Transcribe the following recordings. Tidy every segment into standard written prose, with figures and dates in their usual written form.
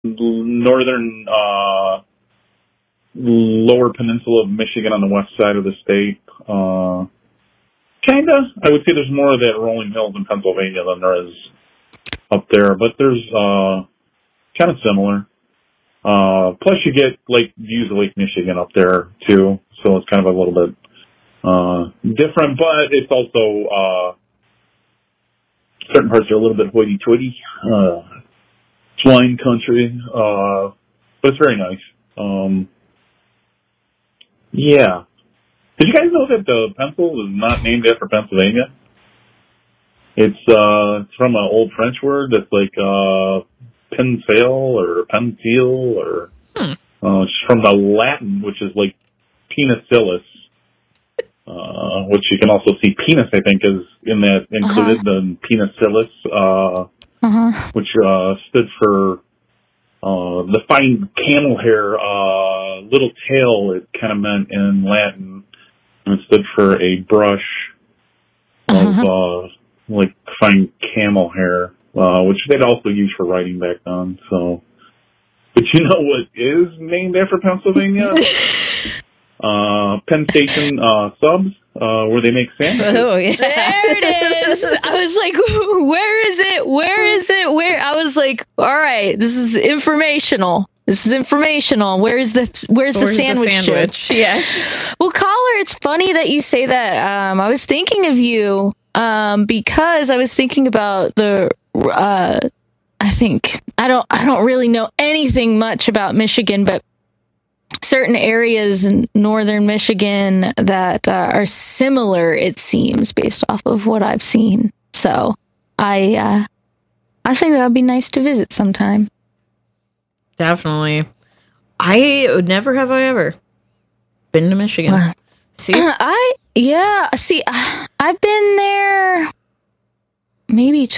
northern lower peninsula of Michigan on the west side of the state. Kinda. I would say there's more of that rolling hills in Pennsylvania than there is up there, but there's kind of similar. Plus you get views of Lake Michigan up there too, so it's kind of a little bit different, but it's also certain parts are a little bit hoity-toity. Wine country, but it's very nice. Yeah. Did you guys know that the pencil is not named after Pennsylvania? It's from an old French word that's pensale or pensil, or it's from the Latin, which is penicillus, which you can also see penis, I think, is in that included, the penicillus, which stood for the fine camel hair, little tail, it kind of meant in Latin, and it stood for a brush of fine camel hair, which they'd also use for writing back then. So, but you know what is named after Pennsylvania? Penn Station subs, where they make sandwiches. Oh, yeah. There it is. I was like, where is it? Where is it? Where? I was like, all right, this is informational. This is informational. Where's the sandwich? Yes. Well, Caller, it's funny that you say that. I was thinking of you because I was thinking about the. I don't really know anything much about Michigan, but certain areas in northern Michigan that are similar, it seems, based off of what I've seen. So I think that would be nice to visit sometime. Definitely. I would never have I ever been to Michigan. See? See, I've been there maybe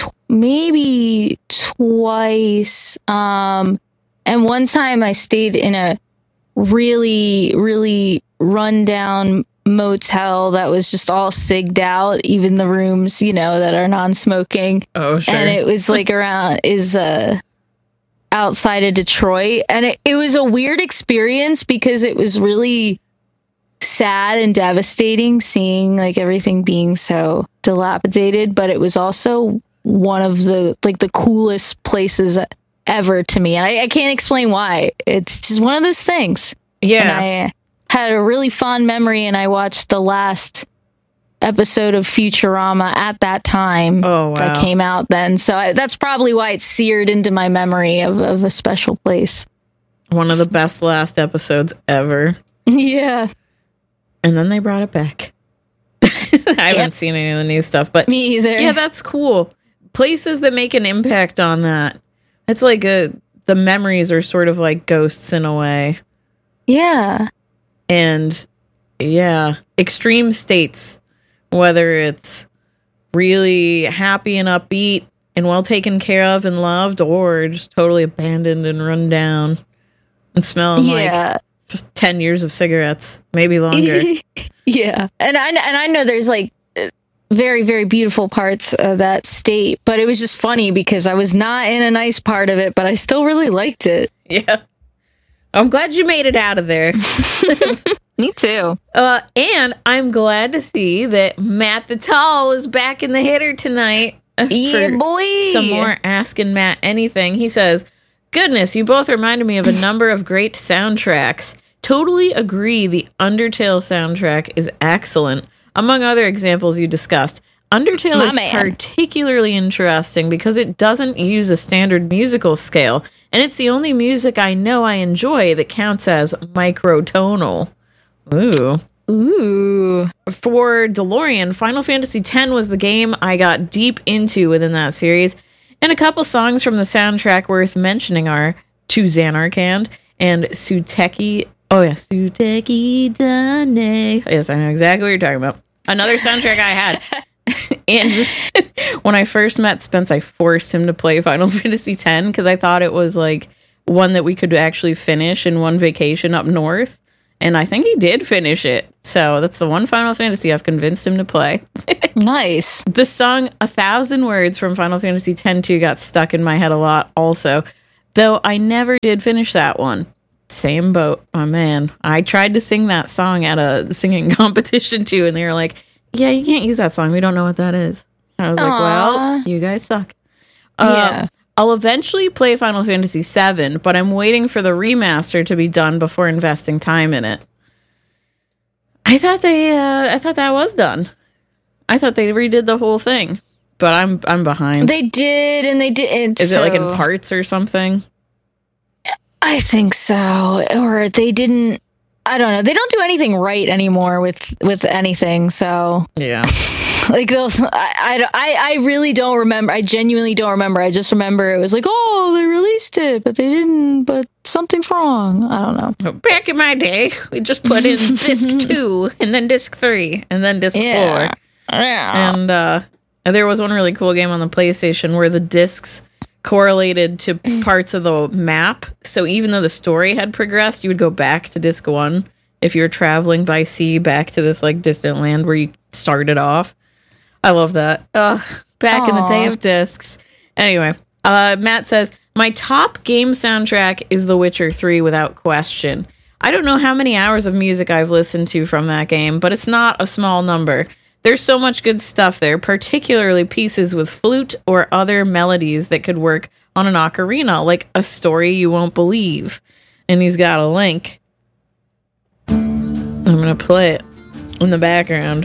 twice. And one time I stayed in a really, really rundown motel that was just all sigged out, even the rooms, that are non-smoking. Oh, sure. And it was outside of Detroit. And it was a weird experience because it was really sad and devastating seeing everything being so dilapidated, but it was also one of the coolest places ever to me. And I can't explain why. It's just one of those things. Yeah. And I had a really fond memory, and I watched the last episode of Futurama at that time. Oh, wow. That came out then. So that's probably why it's seared into my memory of a special place. One of the best last episodes ever. Yeah. And then they brought it back. I haven't seen any of the new stuff, but me either. Yeah, that's cool. Places that make an impact on that. It's the memories are sort of like ghosts in a way. Yeah. And yeah, extreme states, whether it's really happy and upbeat and well taken care of and loved, or just totally abandoned and run down and smelling like 10 years of cigarettes, maybe longer. Yeah. And I know there's very, very beautiful parts of that state, but it was just funny because I was not in a nice part of it, but I still really liked it. Yeah. I'm glad you made it out of there. Me too. And I'm glad to see that Matt the Tall is back in the hitter tonight. Yeah, boy. Some more Asking Matt Anything. He says, goodness, you both reminded me of a number of great soundtracks. Totally agree, the Undertale soundtrack is excellent. Among other examples you discussed, Undertale is particularly interesting because it doesn't use a standard musical scale, and it's the only music I know I enjoy that counts as microtonal. Ooh. For DeLorean, Final Fantasy X was the game I got deep into within that series, and a couple songs from the soundtrack worth mentioning are To Xanarkand and Suteki. Oh, yeah, Suteki Dane. Yes, I know exactly what you're talking about. Another soundtrack I had. And when I first met Spence, I forced him to play Final Fantasy X because I thought it was one that we could actually finish in one vacation up north. And I think he did finish it. So that's the one Final Fantasy I've convinced him to play. Nice. The song 1,000 Words from Final Fantasy X-2 got stuck in my head a lot also. Though I never did finish that one. Same boat, my man. I tried to sing that song at a singing competition too, and they were like, yeah, you can't use that song. We don't know what that is. I was like, well, you guys suck. Yeah. I'll eventually play Final Fantasy VII, but I'm waiting for the remaster to be done before investing time in it. I thought that was done. I thought they redid the whole thing, but I'm behind. They did, and they didn't. Is it like in parts or something? I think so. Or they didn't. I don't know. They don't do anything right anymore with anything. So yeah, like those. I really don't remember. I genuinely don't remember. I just remember it was like, oh, they released it, but they didn't. But something's wrong. I don't know. Back in my day, we just put in disc 2 and then disc 3 and then disc 4. Yeah. And there was one really cool game on the PlayStation where the discs correlated to parts of the map. So even though the story had progressed, you would go back to disc 1 if you're traveling by sea back to this like distant land where you started off. I love that. Back in the day of discs. Anyway, Matt says, my top game soundtrack is The Witcher 3 without question. I don't know how many hours of music I've listened to from that game, but it's not a small number. There's so much good stuff there, particularly pieces with flute or other melodies that could work on an ocarina, like A Story You Won't Believe. And he's got a link. I'm going to play it in the background.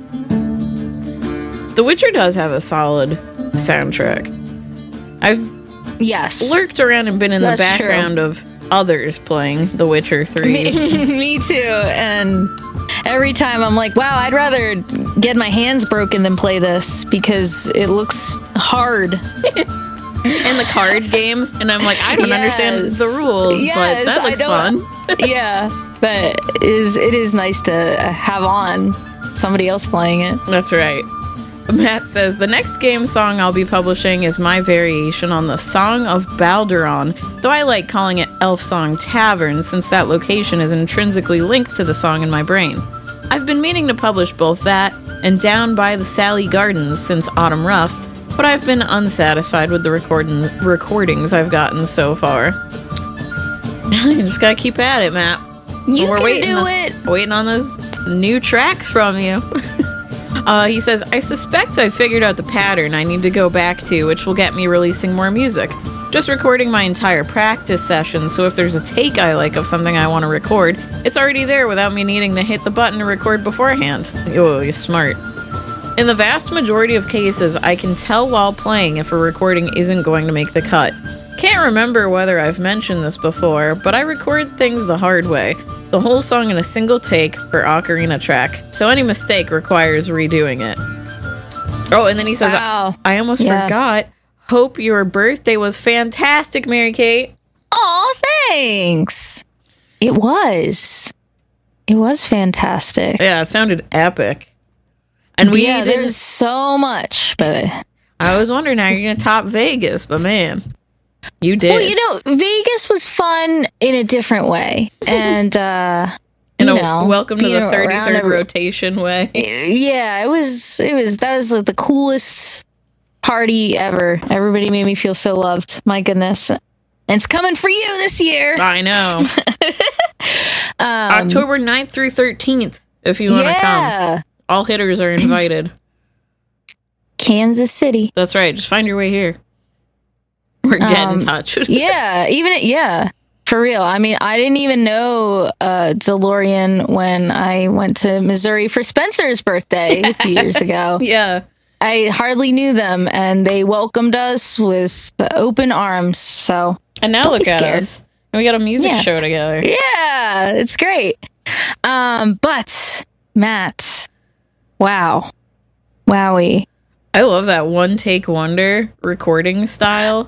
The Witcher does have a solid soundtrack. I've lurked around and been in the background of others playing The Witcher 3. Me too. And every time I'm like, wow, I'd rather get my hands broken than play this because it looks hard. In the card game, and I'm like, I don't understand the rules, but that looks fun. Yeah, but it is nice to have on somebody else playing it. That's right. Matt says, the next game song I'll be publishing is my variation on the Song of Balduron, though I like calling it Elf Song Tavern since that location is intrinsically linked to the song in my brain. I've been meaning to publish both that and Down by the Sally Gardens since Autumn Rust, but I've been unsatisfied with the recordings I've gotten so far. You just gotta keep at it, Matt. We're waiting on those new tracks from you. He says, I suspect I figured out the pattern I need to go back to, which will get me releasing more music. Just recording my entire practice session, so if there's a take I like of something I want to record, it's already there without me needing to hit the button to record beforehand. Oh, you're smart. In the vast majority of cases, I can tell while playing if a recording isn't going to make the cut. Can't remember whether I've mentioned this before, but I record things the hard way. The whole song in a single take per ocarina track, so any mistake requires redoing it. Oh, and then he says, wow. I almost forgot. Hope your birthday was fantastic, Mary Kate. Aw, thanks. It was fantastic. Yeah, it sounded epic. And there's so much, but I was wondering how you're going to top Vegas, but man, you did. Well, Vegas was fun in a different way. And, welcome to the 33rd rotation way. Yeah, that was like the coolest party ever. Everybody made me feel so loved. My goodness. And it's coming for you this year. I know. October 9th through 13th, if you want to come. All hitters are invited. Kansas City. That's right. Just find your way here. Or get in touch. For real. I mean, I didn't even know DeLorean when I went to Missouri for Spencer's birthday a few years ago. Yeah. I hardly knew them, and they welcomed us with open arms. So, and now look at us. We got a music show together. Yeah, it's great. But Matt, wow, wowie! I love that one take wonder recording style.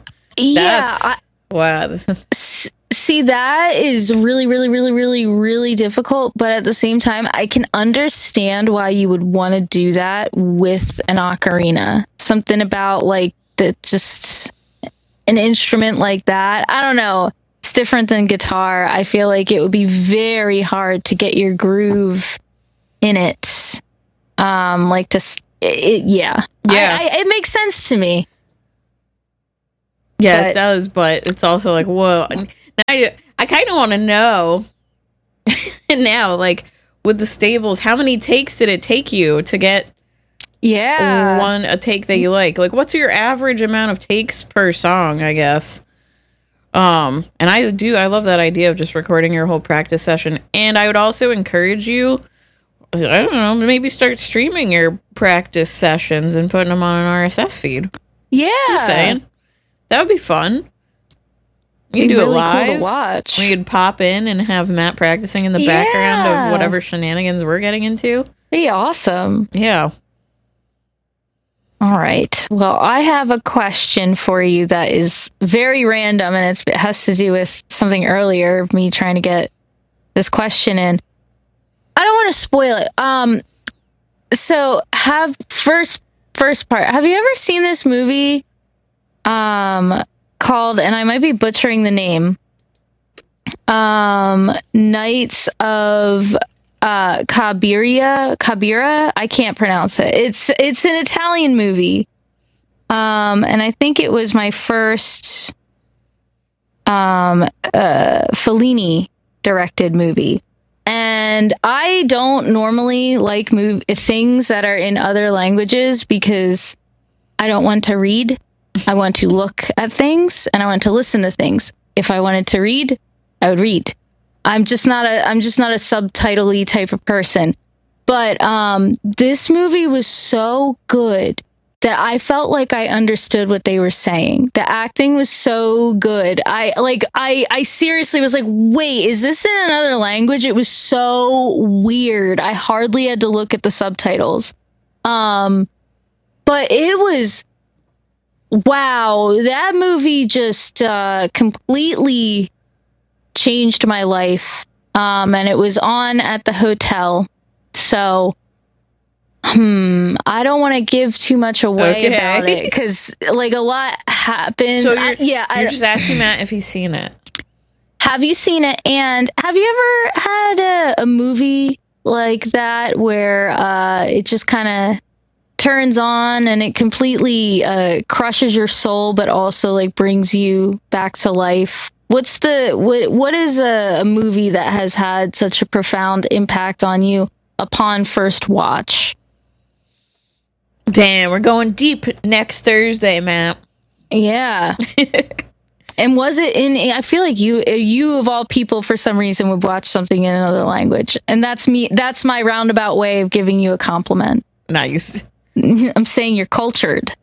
Wow. See, that is really, really, really, really, really difficult. But at the same time, I can understand why you would want to do that with an ocarina. Something about like just an instrument like that. I don't know. It's different than guitar. I feel like it would be very hard to get your groove in it. It makes sense to me. Yeah, it does, but it's also like, whoa. Now I kind of want to know now, like, with the stables, how many takes did it take you to get a take that you like? Like, what's your average amount of takes per song, I guess? And I love that idea of just recording your whole practice session. And I would also encourage you, I don't know, maybe start streaming your practice sessions and putting them on an RSS feed. Yeah. Just saying. That would be fun. You could do really it live. cool to watch. We could pop in and have Matt practicing in the background of whatever shenanigans we're getting into. Be awesome. Yeah. All right. Well, I have a question for you that is very random, and it has to do with something earlier, me trying to get this question in. I don't want to spoil it. So first part. Have you ever seen this movie called, and I might be butchering the name, Knights of Cabira? I can't pronounce it. It's an Italian movie. And I think it was my first Fellini directed movie. And I don't normally like things that are in other languages because I don't want to read. I want to look at things and I want to listen to things. If I wanted to read, I would read. I'm just not a subtitle-y type of person. But this movie was so good that I felt like I understood what they were saying. The acting was so good. I seriously was like, wait, is this in another language? It was so weird. I hardly had to look at the subtitles. But it was, wow, that movie just completely changed my life. And it was on at the hotel. So I don't want to give too much away about it because, like, a lot happened. So you're just asking Matt if he's seen it. Have you seen it? And have you ever had a movie like that where it just kind of turns on and it completely crushes your soul, but also like brings you back to life? What is a movie that has had such a profound impact on you upon first watch? Damn, we're going deep next Thursday, Matt. Yeah. And was it I feel like you of all people for some reason would watch something in another language. And that's me. That's my roundabout way of giving you a compliment. Nice. I'm saying you're cultured.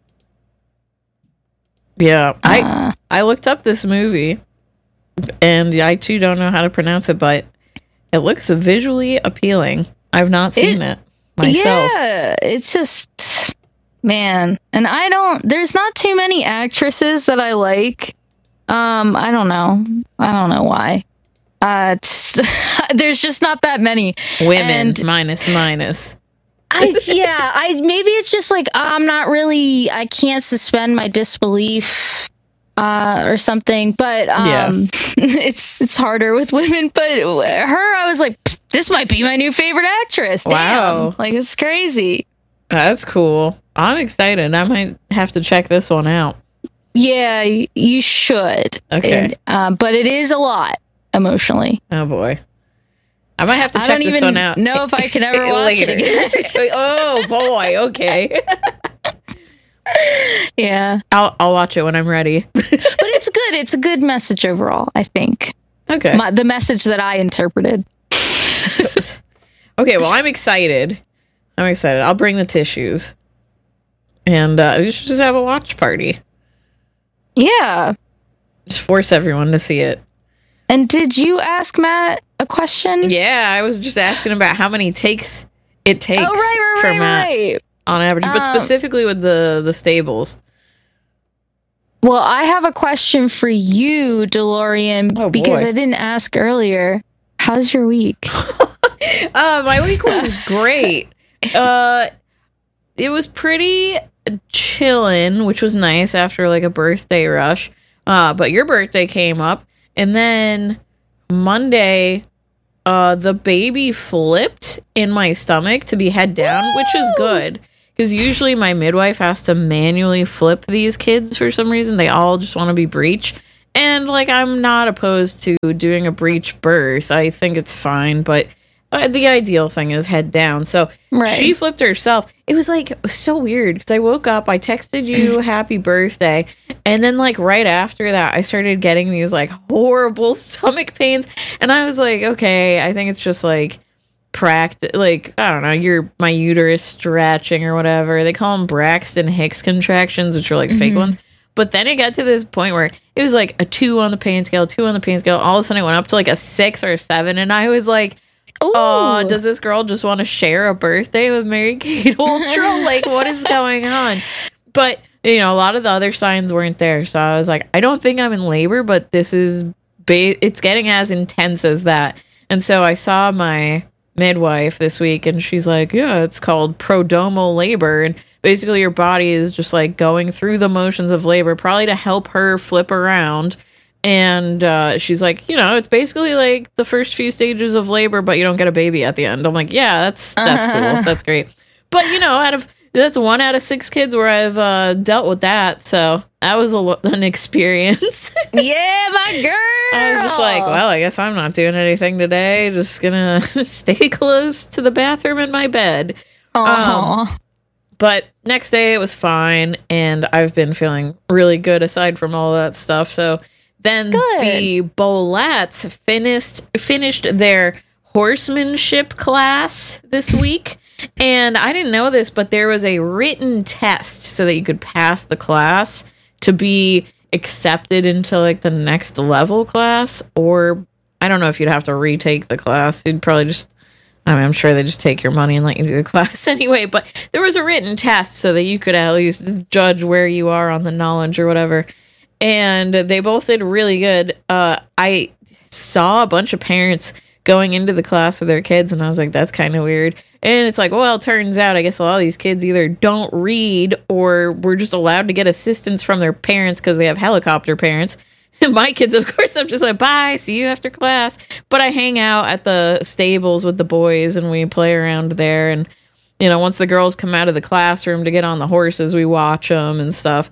Yeah. I looked up this movie and I too don't know how to pronounce it, but it looks visually appealing. I've not seen it myself. Yeah, it's just, man. And there's not too many actresses that I like. I don't know why. There's just not that many women. Minus. maybe it's just like I can't suspend my disbelief or something, but it's harder with women. But her, I was like, this might be my new favorite actress. Damn. Wow, like it's crazy. That's cool. I'm excited. I might have to check this one out. Yeah, you should. Okay, but it is a lot emotionally. Oh boy. I might have to check this one out. I don't even know if I can ever watch it again. Oh boy, okay. Yeah. I'll watch it when I'm ready. But it's good. It's a good message overall, I think. Okay. The message that I interpreted. Okay, well, I'm excited. I'll bring the tissues. And we should just have a watch party. Yeah. Just force everyone to see it. And did you ask Matt a question? Yeah, I was just asking about how many takes it takes for Matt on average, but specifically with the stables. Well, I have a question for you, DeLorean, because I didn't ask earlier. How's your week? My week was great. It was pretty chillin', which was nice after like a birthday rush. But your birthday came up. And then Monday, the baby flipped in my stomach to be head down, which is good. because usually my midwife has to manually flip these kids for some reason. They all just want to be breech. And, like, I'm not opposed to doing a breech birth. I think it's fine, but the ideal thing is head down. So she flipped herself. It was, like, so weird because I woke up, I texted you happy birthday, and then, like, right after that, I started getting these, like, horrible stomach pains. And I was like, okay, I think it's just, like, like, I don't know, my uterus stretching or whatever. They call them Braxton Hicks contractions, which are, like, fake ones. But then it got to this point where it was like a 2 on the pain scale, 2 on the pain scale. All of a sudden it went up to like a 6 or a 7. And I was like, oh, does this girl just want to share a birthday with Mary-Kate Oltral? Like, what is going on? But, you know, a lot of the other signs weren't there. So I was like, I don't think I'm in labor, but this is, it's getting as intense as that. And so I saw my midwife this week and she's like, yeah, it's called prodromal labor. And basically your body is just like going through the motions of labor, probably to help her flip around. And she's like, you know, it's basically like the first few stages of labor, but you don't get a baby at the end. I'm like, yeah, that's cool. That's great. But, you know, that's 1 out of 6 kids where I've dealt with that. So that was an experience. Yeah, my girl. I was just like, well, I guess I'm not doing anything today. Just gonna stay close to the bathroom in my bed. But next day it was fine, and I've been feeling really good aside from all that stuff. So then the Bolettes finished their horsemanship class this week. And I didn't know this, but there was a written test so that you could pass the class to be accepted into like the next level class. Or I don't know if you'd have to retake the class. You'd probably just, I mean, I'm sure they just take your money and let you do the class anyway. But there was a written test so that you could at least judge where you are on the knowledge or whatever. And they both did really good. I saw a bunch of parents going into the class with their kids, and I was like, that's kind of weird. And it's like, well, it turns out, I guess a lot of these kids either don't read or were just allowed to get assistance from their parents because they have helicopter parents. And my kids, of course, I'm just like, bye, see you after class. But I hang out at the stables with the boys, and we play around there. And, you know, once the girls come out of the classroom to get on the horses, we watch them and stuff.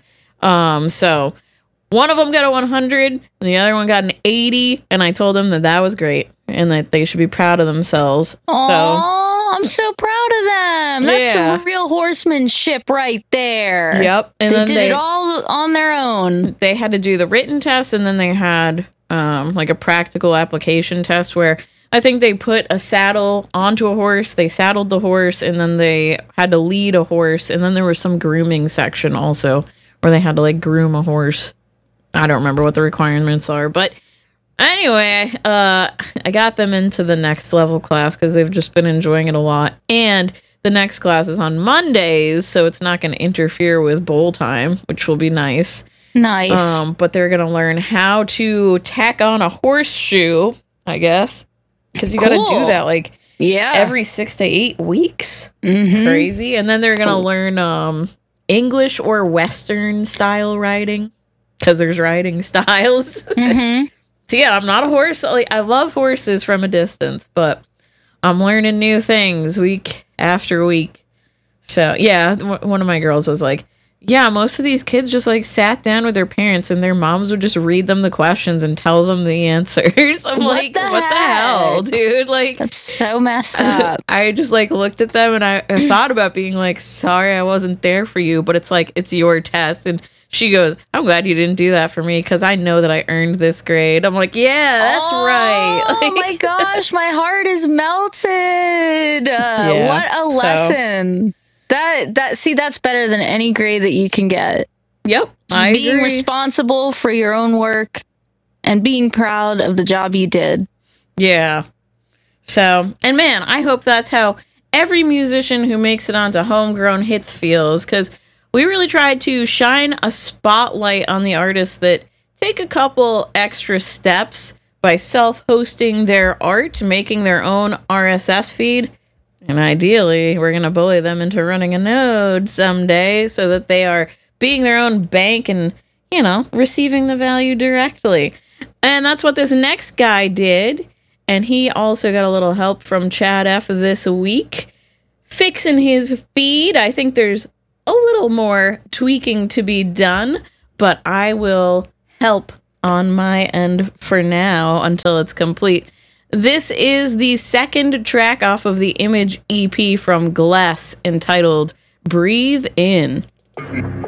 So one of them got a 100, and the other one got an 80, and I told them that was great and that they should be proud of themselves. Aww, I'm so proud of them. That's some real horsemanship right there. Yep. And they did it all on their own. They had to do the written test, and then they had like a practical application test where I think they put a saddle onto a horse, they saddled the horse, and then they had to lead a horse, and then there was some grooming section also where they had to like groom a horse. I don't remember what the requirements are, but anyway, I got them into the next level class because they've just been enjoying it a lot. And the next class is on Mondays, so it's not going to interfere with bowl time, which will be nice. Nice. But they're going to learn how to tack on a horseshoe, I guess, because you got to do that like every 6 to 8 weeks. Mm-hmm. Crazy. And then they're going to learn English or Western style riding. Because there's riding styles. Mm-hmm. So yeah, I'm not a horse. Like, I love horses from a distance, but I'm learning new things week after week. So yeah, one of my girls was like, yeah, most of these kids just like sat down with their parents and their moms would just read them the questions and tell them the answers. I'm like, what the hell, dude? Like, that's so messed up. I just like looked at them and I thought about being like, sorry, I wasn't there for you, but it's like, it's your test. And she goes, I'm glad you didn't do that for me because I know that I earned this grade. I'm like, yeah, that's right. Like, oh my gosh, my heart is melted. What a lesson. That's better than any grade that you can get. Yep. Just being responsible for your own work and being proud of the job you did. Yeah. So, and man, I hope that's how every musician who makes it onto Homegrown Hits feels, because we really tried to shine a spotlight on the artists that take a couple extra steps by self-hosting their art, making their own RSS feed. And ideally, we're going to bully them into running a node someday so that they are being their own bank and, you know, receiving the value directly. And that's what this next guy did. And he also got a little help from Chad F. this week. fixing his feed. I think there's a little more tweaking to be done, but I will help on my end for now until it's complete. This is the second track off of the Image EP from Glass, entitled Breathe In.